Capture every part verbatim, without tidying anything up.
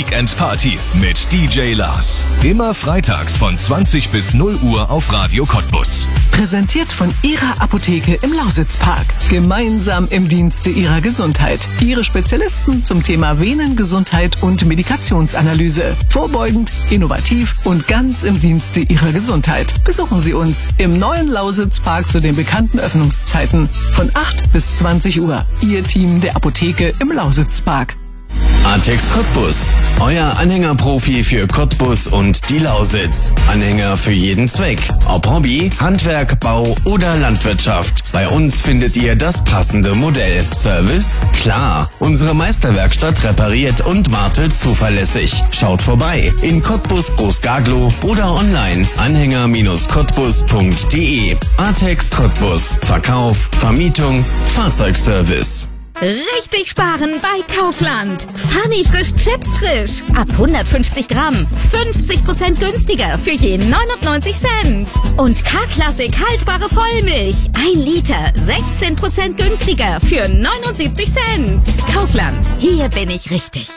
Weekend Party mit D J Lars. Immer freitags von zwanzig bis null Uhr auf Radio Cottbus. Präsentiert von Ihrer Apotheke im Lausitzpark. Gemeinsam im Dienste Ihrer Gesundheit. Ihre Spezialisten zum Thema Venengesundheit und Medikationsanalyse. Vorbeugend, innovativ und ganz im Dienste Ihrer Gesundheit. Besuchen Sie uns im neuen Lausitzpark zu den bekannten Öffnungszeiten von acht bis zwanzig Uhr. Ihr Team der Apotheke im Lausitzpark. Artex Cottbus, euer Anhängerprofi für Cottbus und die Lausitz. Anhänger für jeden Zweck. Ob Hobby, Handwerk, Bau oder Landwirtschaft. Bei uns findet ihr das passende Modell. Service? Klar. Unsere Meisterwerkstatt repariert und wartet zuverlässig. Schaut vorbei in Cottbus Großgaglow oder online anhänger Cottbus punkt de. Artex Cottbus. Verkauf, Vermietung, Fahrzeugservice. Richtig sparen bei Kaufland. Funny frisch Chips frisch. Ab hundertfünfzig Gramm. fünfzig Prozent günstiger für je neunundneunzig Cent. Und K-Klassik haltbare Vollmilch. ein Liter. sechzehn Prozent günstiger für neunundsiebzig Cent. Kaufland. Hier bin ich richtig.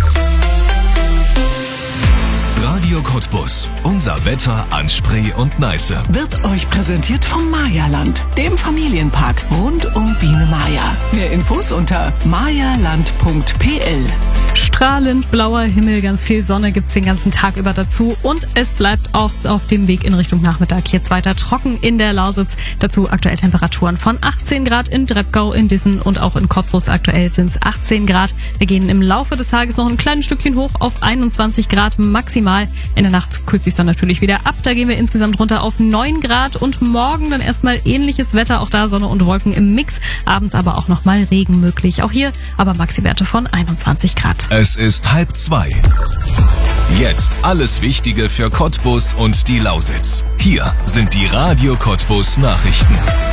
Radio Cottbus. Unser Wetter an Spree und Neiße. Wird euch präsentiert vom Mayaland, dem Familienpark rund um Biene Maya. Mehr Infos unter mayaland punkt p l. Strahlend blauer Himmel, ganz viel Sonne gibt's den ganzen Tag über dazu und es bleibt auch auf dem Weg in Richtung Nachmittag jetzt weiter trocken in der Lausitz. Dazu aktuell Temperaturen von achtzehn Grad in Dreppgau, in Dissen und auch in Cottbus. Aktuell sind's achtzehn Grad. Wir gehen im Laufe des Tages noch ein kleines Stückchen hoch auf einundzwanzig Grad maximal. In der Nacht kühlt sich dann natürlich wieder ab. Da gehen wir insgesamt runter auf neun Grad und morgen dann erstmal ähnliches Wetter. Auch da Sonne und Wolken im Mix. Abends aber auch nochmal Regen möglich. Auch hier aber Maxiwerte von einundzwanzig Grad. Es ist halb zwei. Jetzt alles Wichtige für Cottbus und die Lausitz. Hier sind die Radio Cottbus Nachrichten.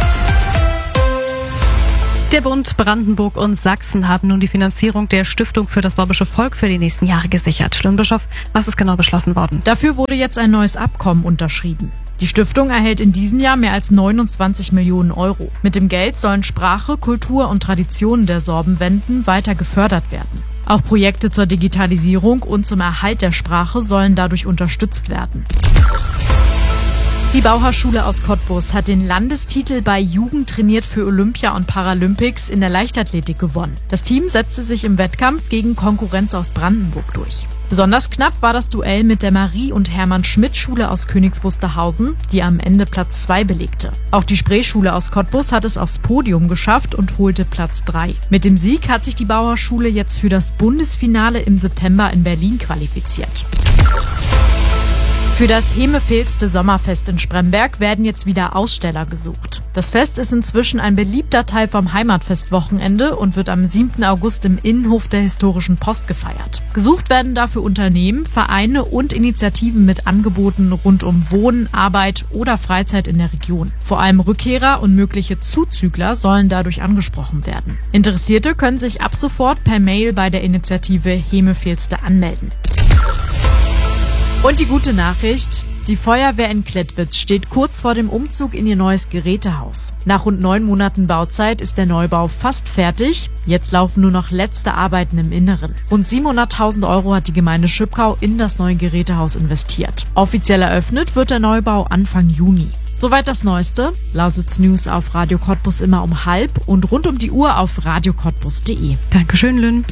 Der Bund, Brandenburg und Sachsen haben nun die Finanzierung der Stiftung für das sorbische Volk für die nächsten Jahre gesichert. Schlimm, Bischof, was ist genau beschlossen worden? Dafür wurde jetzt ein neues Abkommen unterschrieben. Die Stiftung erhält in diesem Jahr mehr als neunundzwanzig Millionen Euro. Mit dem Geld sollen Sprache, Kultur und Traditionen der Sorbenwenden weiter gefördert werden. Auch Projekte zur Digitalisierung und zum Erhalt der Sprache sollen dadurch unterstützt werden. Die Bauhausschule aus Cottbus hat den Landestitel bei Jugend trainiert für Olympia und Paralympics in der Leichtathletik gewonnen. Das Team setzte sich im Wettkampf gegen Konkurrenz aus Brandenburg durch. Besonders knapp war das Duell mit der Marie- und Hermann-Schmidt-Schule aus Königs Wusterhausen, die am Ende Platz zwei belegte. Auch die Spree-Schule aus Cottbus hat es aufs Podium geschafft und holte Platz drei. Mit dem Sieg hat sich die Bauhausschule jetzt für das Bundesfinale im September in Berlin qualifiziert. Für das Hemefilzte Sommerfest in Spremberg werden jetzt wieder Aussteller gesucht. Das Fest ist inzwischen ein beliebter Teil vom Heimatfestwochenende und wird am siebten August im Innenhof der Historischen Post gefeiert. Gesucht werden dafür Unternehmen, Vereine und Initiativen mit Angeboten rund um Wohnen, Arbeit oder Freizeit in der Region. Vor allem Rückkehrer und mögliche Zuzügler sollen dadurch angesprochen werden. Interessierte können sich ab sofort per Mail bei der Initiative Hemefilzte anmelden. Und die gute Nachricht, die Feuerwehr in Klettwitz steht kurz vor dem Umzug in ihr neues Gerätehaus. Nach rund neun Monaten Bauzeit ist der Neubau fast fertig. Jetzt laufen nur noch letzte Arbeiten im Inneren. Rund siebenhunderttausend Euro hat die Gemeinde Schüppkau in das neue Gerätehaus investiert. Offiziell eröffnet wird der Neubau Anfang Juni. Soweit das Neueste. Lausitz News auf Radio Cottbus immer um halb und rund um die Uhr auf radio cottbus punkt de. Dankeschön, Lynn.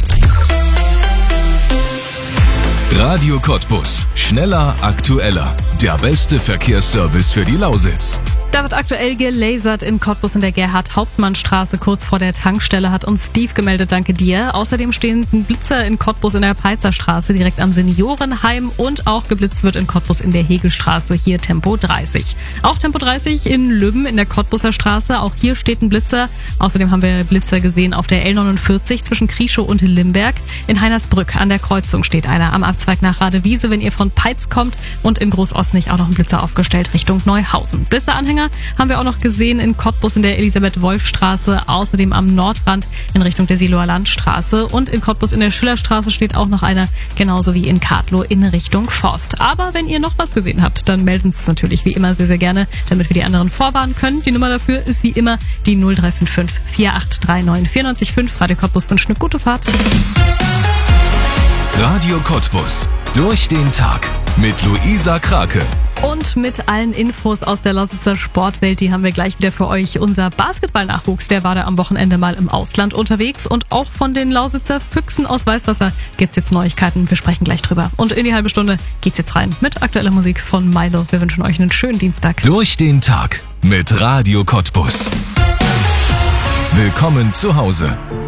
Radio Cottbus. Schneller, aktueller. Der beste Verkehrsservice für die Lausitz. Da wird aktuell gelasert in Cottbus in der Gerhard-Hauptmann-Straße kurz vor der Tankstelle, hat uns Steve gemeldet, danke dir. Außerdem stehen Blitzer in Cottbus in der Peizerstraße direkt am Seniorenheim und auch geblitzt wird in Cottbus in der Hegelstraße, hier Tempo dreißig. Auch Tempo dreißig in Lübben in der Cottbuser Straße, auch hier steht ein Blitzer. Außerdem haben wir Blitzer gesehen auf der L neunundvierzig zwischen Krieschow und Limberg. In Heinersbrück an der Kreuzung steht einer am Abzweig nach Radewiese, wenn ihr von Peitz kommt, und in Großosnich auch noch ein Blitzer aufgestellt Richtung Neuhausen. Blitzeranhänger haben wir auch noch gesehen in Cottbus in der Elisabeth-Wolf-Straße, außerdem am Nordrand in Richtung der Siloer Landstraße, und in Cottbus in der Schillerstraße steht auch noch einer, genauso wie in Kadlow in Richtung Forst. Aber wenn ihr noch was gesehen habt, dann melden Sie es natürlich wie immer sehr, sehr gerne, damit wir die anderen vorwarnen können. Die Nummer dafür ist wie immer die null drei fünf fünf, vier acht drei neun, vier neun fünf. Radio Cottbus wünscht eine gute Fahrt. Radio Radio Cottbus. Durch den Tag mit Luisa Krake. Und mit allen Infos aus der Lausitzer Sportwelt, die haben wir gleich wieder für euch. Unser Basketball-Nachwuchs, der war da am Wochenende mal im Ausland unterwegs. Und auch von den Lausitzer Füchsen aus Weißwasser gibt's jetzt Neuigkeiten. Wir sprechen gleich drüber. Und in die halbe Stunde geht's jetzt rein mit aktueller Musik von Milo. Wir wünschen euch einen schönen Dienstag. Durch den Tag mit Radio Cottbus. Willkommen zu Hause.